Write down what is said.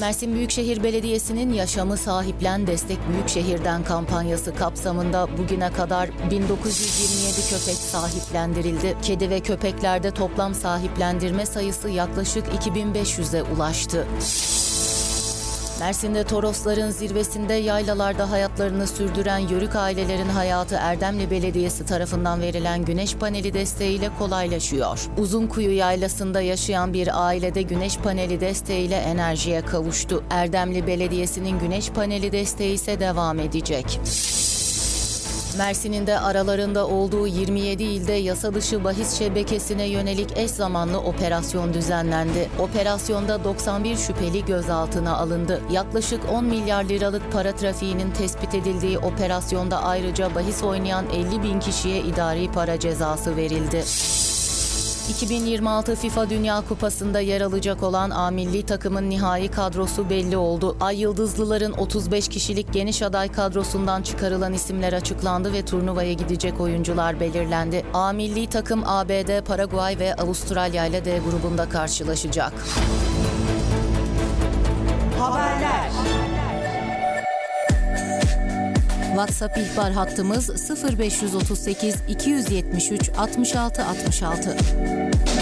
Mersin Büyükşehir Belediyesi'nin Yaşamı Sahiplen Destek Büyükşehir'den kampanyası kapsamında bugüne kadar 1927 köpek sahiplendirildi. Kedi ve köpeklerde toplam sahiplendirme sayısı yaklaşık 2500'e ulaştı. Mersin'de Torosların zirvesinde yaylalarda hayatlarını sürdüren Yörük ailelerin hayatı Erdemli Belediyesi tarafından verilen güneş paneli desteğiyle kolaylaşıyor. Uzunkuyu Yaylası'nda yaşayan bir ailede güneş paneli desteğiyle enerjiye kavuştu. Erdemli Belediyesi'nin güneş paneli desteği ise devam edecek. Mersin'in de aralarında olduğu 27 ilde yasa dışı bahis şebekesine yönelik eş zamanlı operasyon düzenlendi. Operasyonda 91 şüpheli gözaltına alındı. Yaklaşık 10 milyar liralık para trafiğinin tespit edildiği operasyonda ayrıca bahis oynayan 50 bin kişiye idari para cezası verildi. 2026 FIFA Dünya Kupası'nda yer alacak olan A milli takımın nihai kadrosu belli oldu. Ay Yıldızlıların 35 kişilik geniş aday kadrosundan çıkarılan isimler açıklandı ve turnuvaya gidecek oyuncular belirlendi. A milli takım ABD, Paraguay ve Avustralya ile D grubunda karşılaşacak. Haberler. WhatsApp ihbar hattımız 0538 273 66 66.